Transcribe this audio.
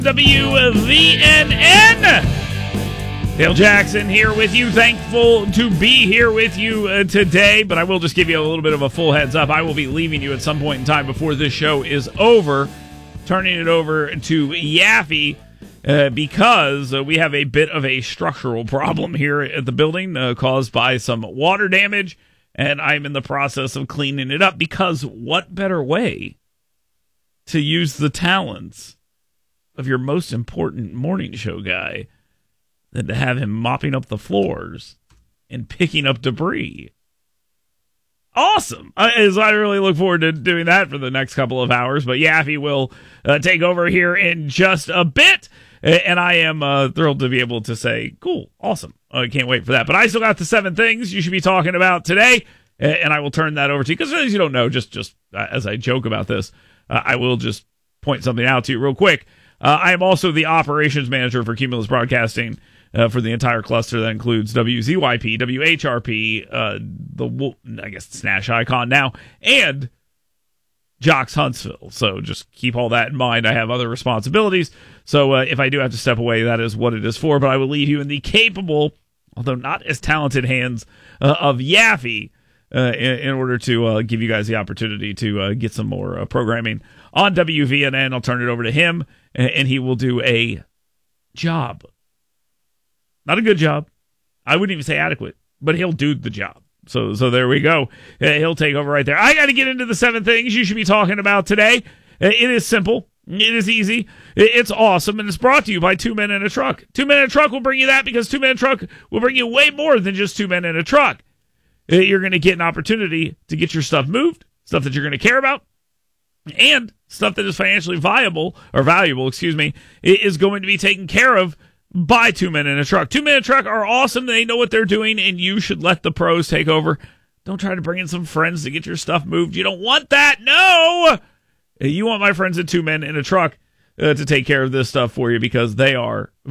WVNN. Dale Jackson here with you. Thankful to be here with you today, but I will just give you a little bit of a full heads up. I will be leaving you at some point in time before this show is over, turning it over to Yaffee because we have a bit of a structural problem here at the building caused by some water damage, and I'm in the process of cleaning it up because what better way to use the talents of your most important morning show guy than to have him mopping up the floors and picking up debris. Awesome. As I really look forward to doing that for the next couple of hours. But Yaffee will take over here in just a bit. And I am thrilled to be able to say, cool, awesome. I can't wait for that. But I still got the 7 things you should be talking about today. And I will turn that over to you. Because as you don't know, just as I joke about this, I will just point something out to you real quick. I am also the operations manager for Cumulus Broadcasting for the entire cluster. That includes WZYP, WHRP, I guess it's Nash Icon now, and Jocks Huntsville. So just keep all that in mind. I have other responsibilities. So if I do have to step away, that is what it is for. But I will leave you in the capable, although not as talented hands of Yaffee in order to give you guys the opportunity to get some more programming on WVNN. I'll turn it over to him, and he will do a job. Not a good job. I wouldn't even say adequate, but he'll do the job. So there we go. He'll take over right there. I got to get into the 7 things you should be talking about today. It is simple. It is easy. It's awesome, and it's brought to you by 2 Men in a Truck. 2 Men in a Truck will bring you that because 2 Men in a Truck will bring you way more than just 2 men in a truck. You're going to get an opportunity to get your stuff moved, stuff that you're going to care about, and stuff that is financially valuable, is going to be taken care of by 2 Men in a Truck. 2 Men in a Truck are awesome. They know what they're doing, and you should let the pros take over. Don't try to bring in some friends to get your stuff moved. You don't want that. No! You want my friends at 2 Men in a Truck to take care of this stuff for you because they are